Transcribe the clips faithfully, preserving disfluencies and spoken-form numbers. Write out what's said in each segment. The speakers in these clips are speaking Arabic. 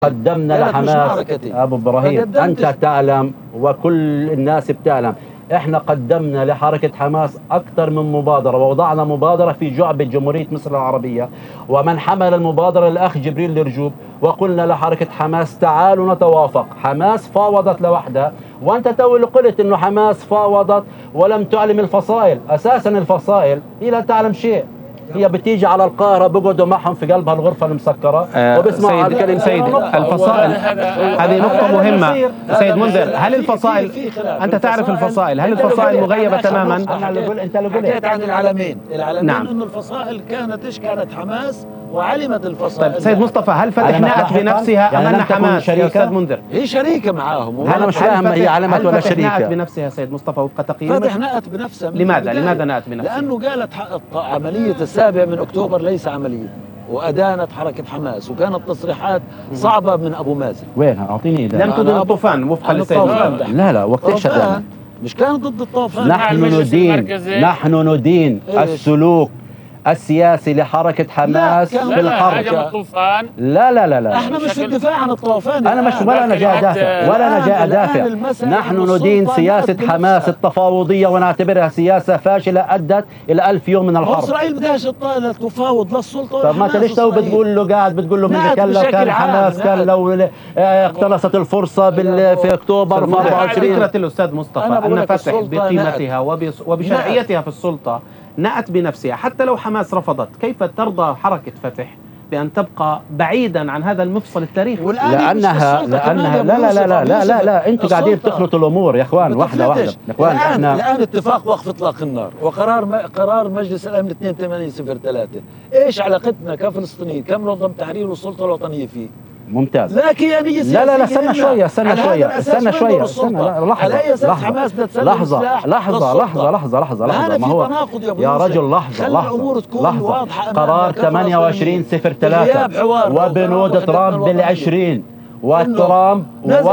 قدمنا لحماس. أبو إبراهيم أنت تعلم وكل الناس بتعلم، إحنا قدمنا لحركة حماس أكثر من مبادرة، ووضعنا مبادرة في جعبة جمهورية مصر العربية، ومن حمل المبادرة الأخ جبريل الرجوب، وقلنا لحركة حماس تعالوا نتوافق. حماس فاوضت لوحدها، وأنت تو اللي قلت إنه حماس فاوضت ولم تعلم الفصائل. أساسا الفصائل هي لا تعلم شيء، هي بتيجي على القاهرة بقعدوا معهم في قلبها الغرفة المسكرة آه وبسمعوا سيد الكلمة. سيد الفصائل هذه نقطة مهمة. سيد منذر، هل الفصائل أنت تعرف الفصائل هل الفصائل مغيبة تماما؟ أنت اللي قلت حكيت عن العلمين، العلمين نعم. إنه الفصائل كانت إيش كانت حماس وعلمت الفصائل. طيب سيد مصطفى، هل فتح نأت بنفسها أم أن حماس يا أستاذ منذر؟ هي شريكة معاهم. أنا مش فاهم هي علمت ولا شريكة. فتح نأت بنفسها سيد مصطفى وفق تقييمك؟ فتح نأت بنفسها. لماذا؟ لماذا نأت بنفسها؟ لأنه قالت عملية السابع من أكتوبر ليس عملية، وأدانت حركة حماس، وكانت تصريحات صعبة من أبو مازن. وينها؟ أعطيني إذا لم تدن الطوفان وفقا للسيد منذر. لا لا وقتش أدانت. مش كانت ضد الطوفان. نحن ندين نحن ندين السلوك السياسي لحركة حماس في الحرب. الطوفان لا لا لا لا احنا مش في الدفاع عن الطوفان. انا مش ولا انا جاي ادافع ولا انا جاي ادافع. نحن ندين سياسة حماس التفاوضية ونعتبرها سياسة فاشلة ادت الى ألف يوم من الحرب. اسرائيل بدهاش تفاوض للسلطة. طب ما انت ليش تو بتقول له قاعد بتقول له من كان لو كان حماس كان لو اقتنصت الفرصة بال في اكتوبر في أربعة وعشرين. فكرة الاستاذ مصطفى ان فتح بقيمتها وبشرعيتها في السلطة نأت بنفسها حتى لو حماس رفضت. كيف ترضى حركة فتح بأن تبقى بعيدا عن هذا المفصل التاريخي؟ لأنها لأنها لا لا لا لا لا لا, لا. أنتوا قاعدين تخلطوا الأمور يا إخوان. واحدة واحدة يا إخوان. احنا الآن اتفاق وقف إطلاق النار وقرار ما قرار مجلس الأمن اثنين وثمانين صفر ثلاثة. إيش علاقتنا كفلسطينيين كمنظمة تحرير والسلطة الوطنية فيه؟ ممتاز. لا كيانية سياسية. لا لا لا استنى شوية استنى شوية استنى شوية استنى لحظة لحظة لحظة لحظة لحظة لحظة لحظة لحظة ما هو يا رجل لحظة لحظة لحظة قرار ثمانية وعشرين صفر ثلاثة وبنود ترامب بالعشرين وترامب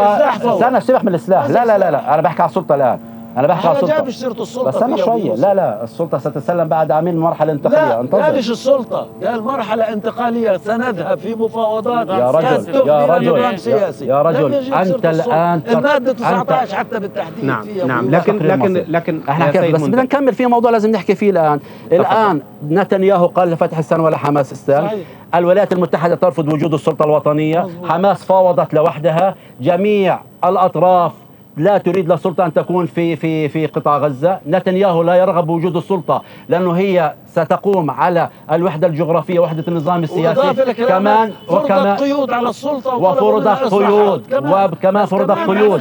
استنى سيبك من السلاح. لا لا لا لا أنا بحكي على السلطة الآن. أنا بحكي على السلطة بس أنا شوية. لا لا السلطة ستسلم بعد عامين مرحلة انتقالية. لا قالش السلطة، قال مرحلة انتقالية سنذهب في مفاوضات. يا رجل يا رجل يا رجل أنت الآن المادة تسعة عشر حتى بالتحديد. نعم نعم لكن لكن لكن احنا كيف بس بدنا نكمل في موضوع لازم نحكي فيه الآن. الآن نتنياهو قال لفتح السن ولا حماس السن. الولايات المتحدة ترفض وجود السلطة الوطنية. حماس فاوضت لوحدها. جميع الأطراف لا تريد للسلطة أن تكون في في في قطاع غزة. نتنياهو لا يرغب بوجود السلطة لأنه هي ستقوم على الوحدة الجغرافية وحدة النظام السياسي كمان وكمان قيود على السلطة وفرضت قيود وكمان فرضت قيود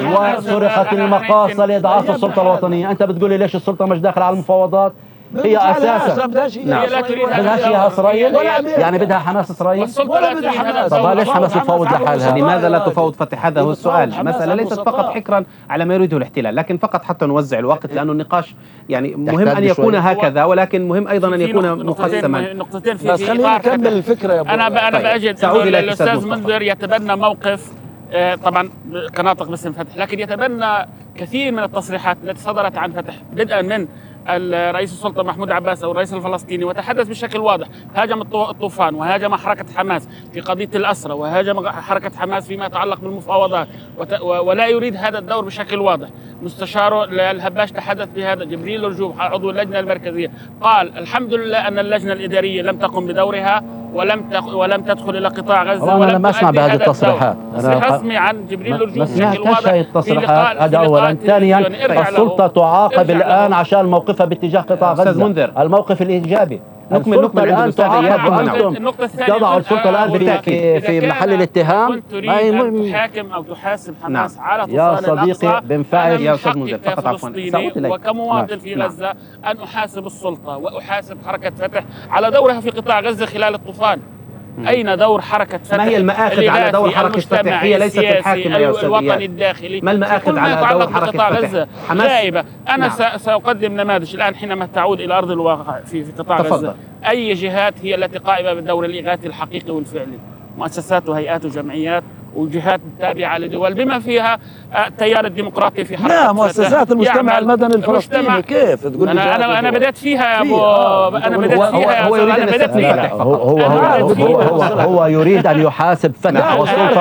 وسرقت المقاصة لإضعاف السلطة الوطنية. أنت بتقولي ليش السلطة مش داخلة على المفاوضات؟ هي اساسا بدهاش اياها اسرائيل يعني بدها حماس اسرائيل ولا بدها حماس. طب ليش حماس تفاوض لحالها؟ لماذا لا تفاوض فتح؟ هذا هو السؤال. المسألة ليست فقط حكرا على ما يريده الاحتلال، لكن فقط حتى نوزع الوقت لانه النقاش يعني مهم ان يكون هكذا، ولكن مهم ايضا ان يكون مقسما. نقطتين في بس خلينا نكمل الفكرة يا ابو. انا انا بجد الاستاذ منذر يتبنى موقف طبعا كناطق باسم فتح، لكن يتبنى كثير من التصريحات التي صدرت عن فتح بدءا من الرئيس السلطة محمود عباس أو الرئيس الفلسطيني، وتحدث بشكل واضح. هاجم الطوفان وهاجم حركة حماس في قضية الأسرى وهاجم حركة حماس فيما يتعلق بالمفاوضات ولا يريد هذا الدور بشكل واضح. مستشاره الهباش تحدث بهذا. جبريل الرجوب عضو اللجنة المركزية قال الحمد لله أن اللجنة الإدارية لم تقم بدورها ولم تخ... ولم تدخل الى قطاع غزه. انا لم اسمع بهذه التصريحات. انا رسمي عن جبريل الرجوب بشكل واضح. هذه التصريحات هذا اولا. ثانيا السلطه تعاقب الان عشان موقفها باتجاه قطاع غزه. الموقف الايجابي. نكمل نكمل الان تعاقب. النقطه الثانيه تضع السلطه الان في في محل الاتهام. كنت تريد ان تحاكم او تحاسب حماس على يا صديقي بنفعل يا استاذ منذر فقط عفوا وكمواطن في غزه ان احاسب السلطه واحاسب حركه فتح على دورها في قطاع غزه خلال الطوفان. أين دور حركة فتح؟ ما هي المآخذ على دور حركة فتح؟ هي ليست الحاكمة يا أستاذ الوطني الداخلي. ما المآخذ على دور حركة فتح؟ غائبة. أنا نعم. سأقدم نماذج الآن حينما تعود إلى أرض الواقع في في قطاع تفضل. غزة. أي جهات هي التي قائمة بالدور الإغاثي الحقيقي والفعلي؟ مؤسسات وهيئات وجمعيات وجهات تابعة لدول بما فيها التيار الديمقراطي في حركة لا مؤسسات المجتمع المدني الفلسطيني كيف تقول لي أنا أنا أنا بدأت فيها يا أبو آه. أنا بدأت فيها يا هو يريد أنا أن بدأت يستثني فيها فتح هو فقط. هو أنا هو, بدأت هو, فيها. هو, هو يريد ان يحاسب فتح نعم. والسلطه